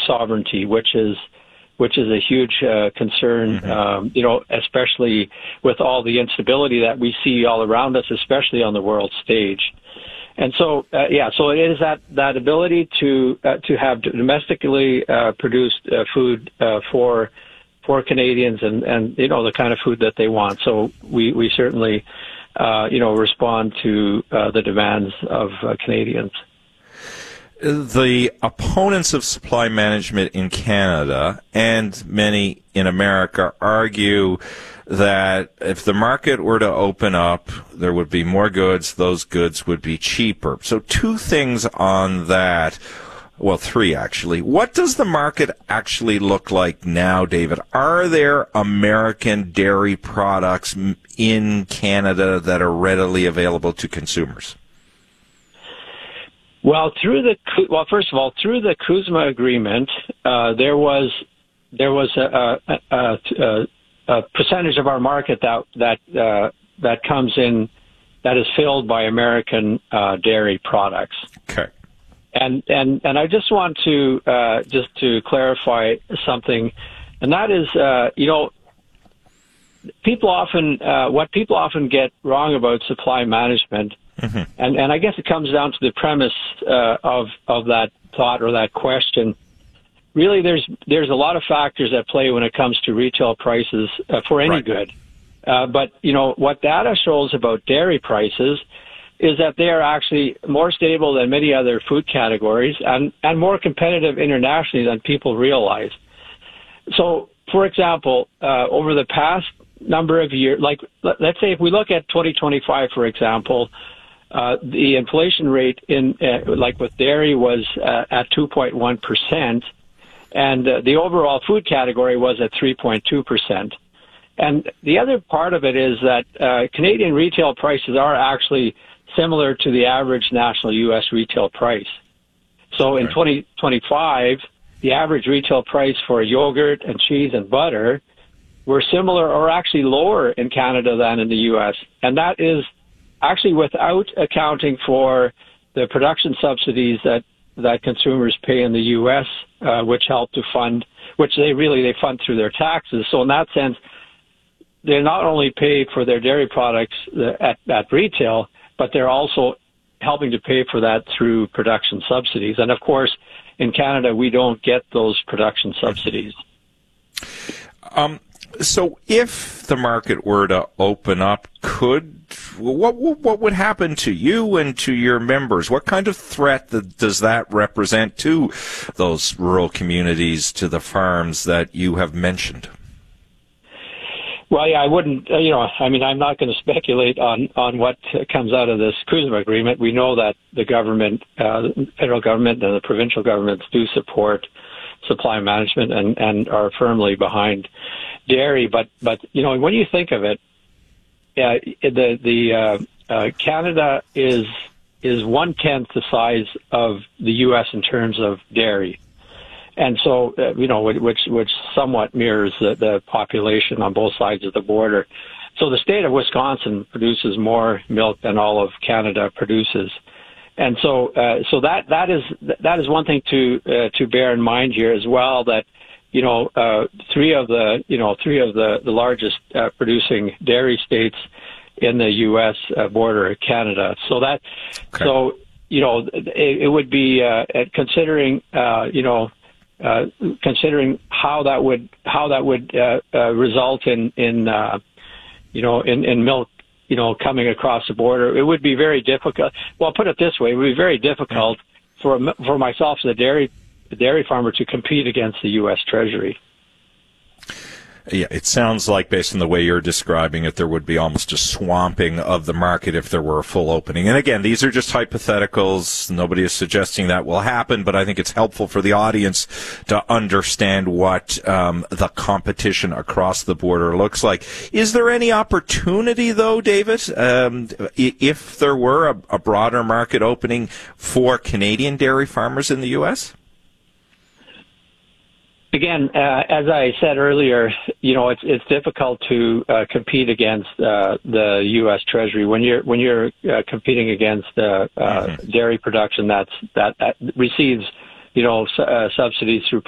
sovereignty, which is a huge concern, especially with all the instability that we see all around us, especially on the world stage. And so, so it is that ability to have domestically produced food for Canadians and the kind of food that they want. So we certainly respond to the demands of Canadians. The opponents of supply management in Canada and many in America argue that if the market were to open up, there would be more goods, those goods would be cheaper. So two things on that. Well, three, actually. What does the market actually look like now, David? Are there American dairy products in Canada that are readily available to consumers? Well, first of all, through the CUSMA agreement, there was a percentage of our market that comes in that is filled by American dairy products. Okay. And I just want to clarify something, and that is people often get wrong about supply management. Mm-hmm. And I guess it comes down to the premise of that thought or that question. Really, there's a lot of factors at play when it comes to retail prices for any good. But what data shows about dairy prices is that they are actually more stable than many other food categories and more competitive internationally than people realize. So, for example, over the past number of years, like let's say if we look at 2025, for example. The inflation rate with dairy was at 2.1%, and the overall food category was at 3.2%. And the other part of it is that Canadian retail prices are actually similar to the average national U.S. retail price. So in 2025, the average retail price for yogurt and cheese and butter were similar or actually lower in Canada than in the U.S., and that is actually without accounting for the production subsidies that consumers pay in the U.S., which help to fund, which they fund through their taxes. So in that sense, they not only pay for their dairy products at retail, but they're also helping to pay for that through production subsidies. And of course, in Canada, we don't get those production subsidies. So if the market were to open up, what would happen to you and to your members? What kind of threat does that represent to those rural communities, to the farms that you have mentioned? Well, yeah, I wouldn't, I'm not going to speculate on what comes out of this CUSMA agreement. We know that the government, the federal government and the provincial governments do support supply management and are firmly behind dairy. But when you think of it, Canada is 1/10 the size of the U.S. in terms of dairy. And so, which somewhat mirrors the population on both sides of the border. So the state of Wisconsin produces more milk than all of Canada produces. And so that is one thing to bear in mind here as well, that, three of the largest producing dairy states in the U.S. border Canada. So that, it would be considering how that would result in milk, coming across the border. It would be very difficult. Well, put it this way: it would be very difficult for myself as a dairy farmer to compete against the U.S. Treasury. Yeah, it sounds like, based on the way you're describing it, there would be almost a swamping of the market if there were a full opening. And again, these are just hypotheticals. Nobody is suggesting that will happen, but I think it's helpful for the audience to understand what the competition across the border looks like. Is there any opportunity, though, David, if there were a broader market opening for Canadian dairy farmers in the U.S.? Again, as I said earlier, it's difficult to compete against the U.S. Treasury when you're competing against dairy production that receives subsidies through